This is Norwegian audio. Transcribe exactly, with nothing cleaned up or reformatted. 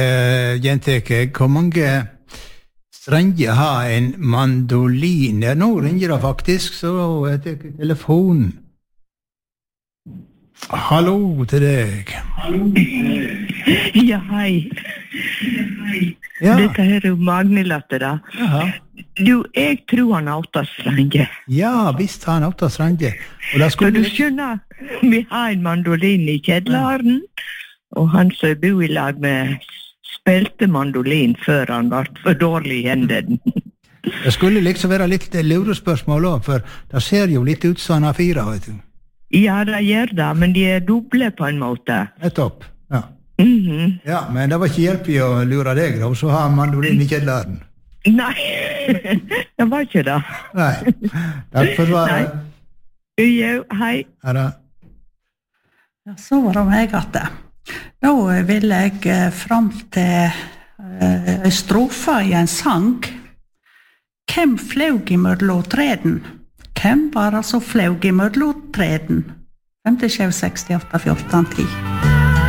Uh, Jenteke, hvor mange strenger har en mandolin? Ja, nå ringer det faktisk, så jeg tar telefonen. Hallo til deg. Ja, hei. Ja. Dette her er jo Magnelatte da. Jaha. Du, jeg tror han har åtta strenger. Ja, visst har han åtta strenger. Og da For skulle du skjønner, vi har en mandolin i kjedlaren, og han som bor i lag med spilte mandolin før han var for dårlig i hendene. Det skulle liksom være litt lurespørsmål også, for det ser jo litt ut som han har fire, vet du. Ja, det gjør det, men de er doble på en måte. Nettopp, ja. Mhm. Ja, men det var ikke hjelp i å lure deg, da, så har han mandolin i kjedlaren. Nei, det var ikke det. Nei, takk for svaret. Jo, hei. Ja da. Ja, så var det meg at det. Da vil jeg eh, fram til eh, en strofe i en sang. Hvem flaug i mødlåtreden? Hvem var det som flaug i mødlåtreden? fem sju seks åtte fjorten ti